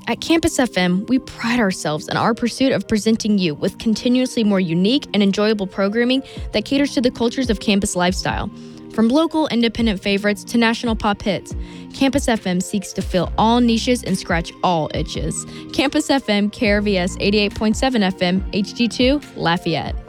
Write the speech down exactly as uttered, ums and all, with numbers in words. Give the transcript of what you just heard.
At Campus F M, we pride ourselves in our pursuit of presenting you with continuously more unique and enjoyable programming that caters to the cultures of campus lifestyle. From local independent favorites to national pop hits, Campus F M seeks to fill all niches and scratch all itches. Campus F M, K R V S eighty-eight point seven F M, H D two, Lafayette.